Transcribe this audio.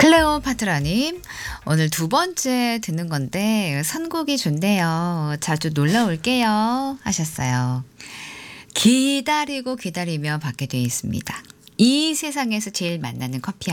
헬로 파트라님, 오늘 두 번째 듣는 건데 선곡이 좋네요. 자주 놀러 올게요 하셨어요. 기다리고 기다리며 받게 돼 있습니다. 이 세상에서 제일 만나는 커피